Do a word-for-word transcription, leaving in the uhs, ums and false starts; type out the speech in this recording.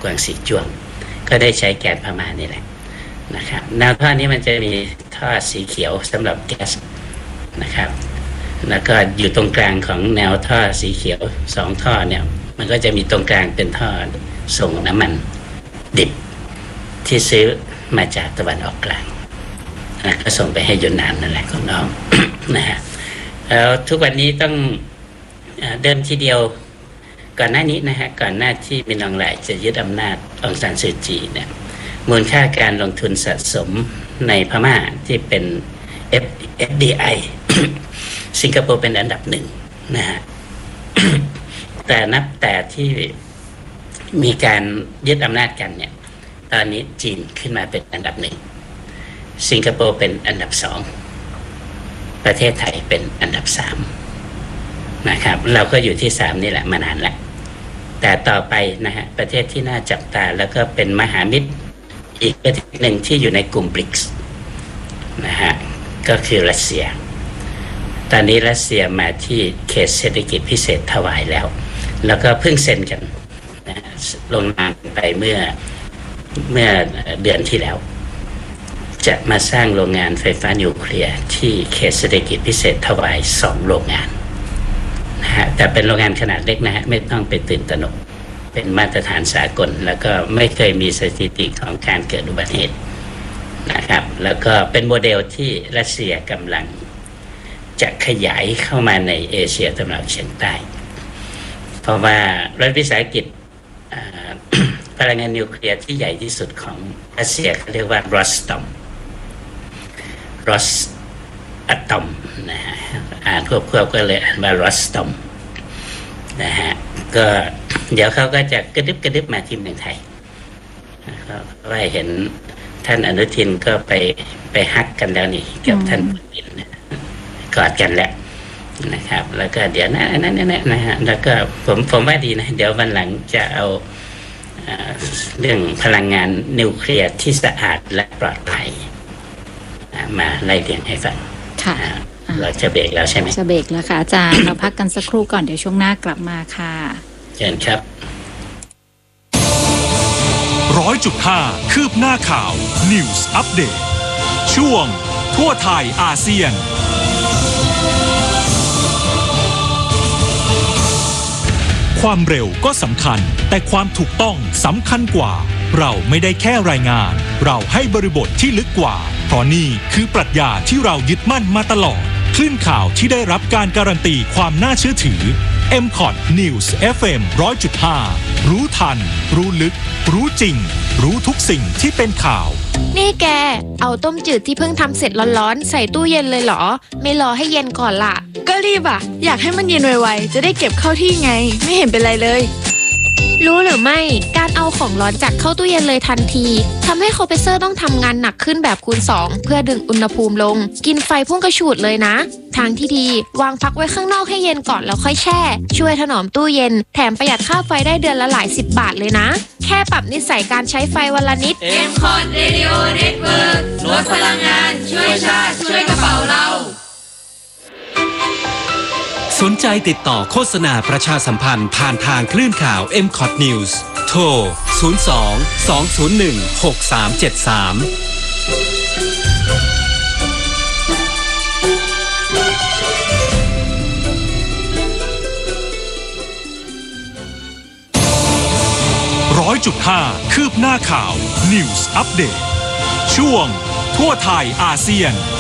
กวางสีจ้วงก็ได้ใช้แก๊สพม่านี่แหละนะครับแนวท่อนี้มันจะมีท่อสีเขียวสำหรับแก๊สนะครับแล้วก็อยู่ตรงกลางของแนวท่อสีเขียวสองท่อเนี่ยมันก็จะมีตรงกลางเป็นท่อส่งน้ำมันดิบที่ซื้อมาจากตะวันออกกลางนะก็ส่งไปให้ยูนนานนั่นแหละของน้อง นะฮะแล้วทุกวันนี้ต้องเดิมทีเดียวก่อนหน้านี้นะฮะก่อนหน้าที่มินอองหลายจะยึดอำนาจองซานซูจีเนี่ยมูลค่าการลงทุนสะสมในพม่าที่เป็น เอฟ ดี ไอ สิงคโปร์เป็นอันดับหนึ่งนะฮะ แต่นับแต่ที่มีการยึดอำนาจกันเนี่ยตอนนี้จีนขึ้นมาเป็นอันดับหนึ่งสิงคโปร์เป็นอันดับสองประเทศไทยเป็นอันดับสามนะครับเราก็อยู่ที่สามนี่แหละมานานแล้วแต่ต่อไปนะฮะประเทศที่น่าจับตาแล้วก็เป็นมหามิตรอีกประเทศหนึ่งที่อยู่ในกลุ่ม บริกส์ นะฮะก็คือรัสเซียตอนนี้รัสเซียมาที่เขตเศรษฐกิจพิเศษถวายแล้วแล้วก็เพิ่งเซ็นกันนะลงนามไปเมื่อเมื่อเดือนที่แล้วจะมาสร้างโรงงานไฟฟ้านิวเคลียร์ที่เขตเศรษฐกิจพิเศษถวายสองโรงงานนะฮะแต่เป็นโรงงานขนาดเล็กนะฮะไม่ต้องไปตื่นตระหนกเป็นมาตรฐานสากลแล้วก็ไม่เคยมีสถิติของการเกิดอุบัติเหตุนะครับแล้วก็เป็นโมเดลที่รัสเซียกำลังจะขยายเข้ามาในเอเชียตะวันออกเฉียงใต้เพราะว่ารัฐวิสาหกิจพลังงานนิวเคลียร์ที่ใหญ่ที่สุดของรัสเซียเขาเรียกว่ารอสตอมรอสอะตอมนะฮะอ่านควบๆก็เลยอ่านว่ารอสตอมนะฮะก็เดี๋ยวเขาก็จะกระดึบกระดึบมาที่เมืองไทยก็ว่าเห็นท่านอนุทินก็ไปไปฮักกันแล้วนี่กับท่านปูตินกอดกันแล้วนะครับแล้วก็เดี๋ยวนั้นนั้นนะฮะแล้วก็ผมผมว่าดีนะเดี๋ยววันหลังจะเอาเรื่องพลังงานนิวเคลียร์ที่สะอาดและปลอดภัยมาไล่เรียงให้ฟังค่ะเราจะเบรกแล้วใช่ไหมจะเบรกแล้วค่ะอาจารย์ เราพักกันสักครู่ก่อนเดี๋ยวช่วงหน้ากลับมาค่ะเชิญครับร้อยจุดห้าคืบหน้าข่าว News Update ช่วงทั่วไทยอาเซียนความเร็วก็สำคัญแต่ความถูกต้องสำคัญกว่าเราไม่ได้แค่รายงานเราให้บริบทที่ลึกกว่าเพราะนี่คือปรัชญาที่เรายึดมั่นมาตลอดคลื่นข่าวที่ได้รับการการันตีความน่าเชื่อถือ เอ็ม คอท News เอฟ เอ็ม หนึ่งร้อยจุดห้า รู้ทันรู้ลึกรู้จริงรู้ทุกสิ่งที่เป็นข่าวนี่แกเอาต้มจืดที่เพิ่งทำเสร็จร้อนๆใส่ตู้เย็นเลยเหรอไม่รอให้เย็นก่อนล่ะก็รีบอ่ะอยากให้มันเย็นไวๆจะได้เก็บเข้าที่ไงไม่เห็นเป็นไรเลยรู้หรือไม่การเอาของร้อนจากเข้าตู้เย็นเลยทันทีทำให้คอมเพรสเซอร์ต้องทำงานหนักขึ้นแบบคูณสองเพื่อดึงอุณหภูมิลงกินไฟพุ่งกระฉูดเลยนะทางที่ดีวางพักไว้ข้างนอกให้เย็นก่อนแล้วค่อยแช่ช่วยถนอมตู้เย็นแถมประหยัดค่าไฟได้เดือนละหลายสิบบาทเลยนะแค่ปรับนิสัยการใช้ไฟวันละนิดเอ็ม คอท Radio Network ลดพลังงานช่วยชาติช่วยกระเป๋าเราสนใจติดต่อโฆษณาประชาสัมพันธ์ผ่านทางคลื่นข่าว เอ็ม คอท News โทร ศูนย์ สอง สอง ศูนย์ หนึ่ง หก สาม เจ็ด สามร้อยจุดห้าคืบหน้าข่าว News Update ช่วงทั่วไทยอาเซียน